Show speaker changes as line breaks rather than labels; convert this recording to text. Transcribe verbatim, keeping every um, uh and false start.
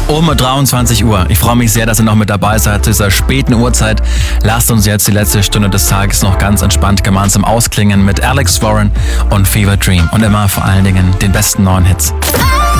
Um dreiundzwanzig Uhr. Ich freue mich sehr, dass ihr noch mit dabei seid zu dieser späten Uhrzeit. Lasst uns jetzt die letzte Stunde des Tages noch ganz entspannt gemeinsam ausklingen mit Alex Warren und Fever Dream. Und immer vor allen Dingen den besten neuen Hits.